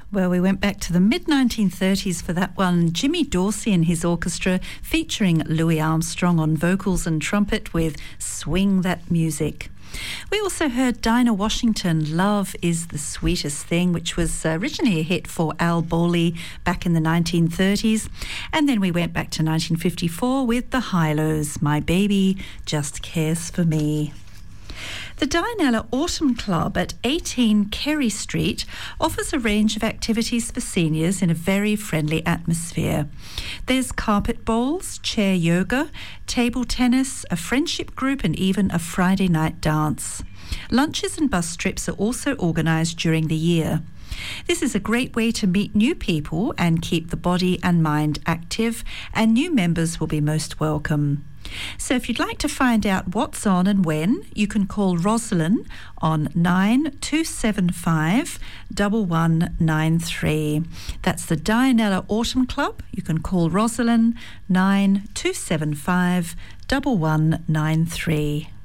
Well, we went back to the mid-1930s for that one. Jimmy Dorsey and his orchestra featuring Louis Armstrong on vocals and trumpet with Swing That Music. We also heard Dinah Washington, Love is the Sweetest Thing, which was originally a hit for Al Bowley back in the 1930s. And then we went back to 1954 with the Hi-Lo's, My Baby Just Cares for Me. The Dianella Autumn Club at 18 Kerry Street offers a range of activities for seniors in a very friendly atmosphere. There's carpet bowls, chair yoga, table tennis, a friendship group and even a Friday night dance. Lunches and bus trips are also organised during the year. This is a great way to meet new people and keep the body and mind active, and new members will be most welcome. So if you'd like to find out what's on and when, you can call Rosalind on 9275 1193. That's the Dianella Autumn Club. You can call Rosalind 9275 1193.